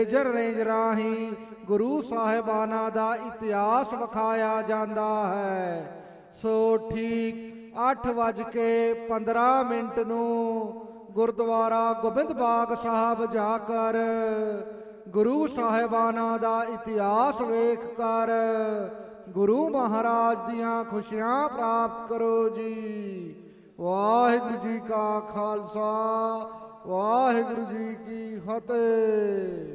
Range ਰਾਹੀਂ ਗੁਰੂ ਸਾਹਿਬਾਨਾਂ ਦਾ ਇਤਿਹਾਸ ਵਿਖਾਇਆ ਜਾਂਦਾ ਹੈ। ਸੋ ਠੀਕ 8:15 ਨੂੰ ਗੁਰਦੁਆਰਾ ਗੋਬਿੰਦ ਬਾਗ ਸਾਹਿਬ ਜਾ ਕਰ ਗੁਰੂ ਸਾਹਿਬਾਨਾਂ ਦਾ ਇਤਿਹਾਸ ਵੇਖ ਕਰ ਗੁਰੂ ਮਹਾਰਾਜ ਦੀਆਂ ਖੁਸ਼ੀਆਂ ਪ੍ਰਾਪਤ ਕਰੋ ਜੀ। ਵਾਹਿਗੁਰੂ ਜੀ ਕਾ ਖਾਲਸਾ, ਵਾਹਿਗੁਰੂ ਜੀ ਕੀ ਫਤਿਹ।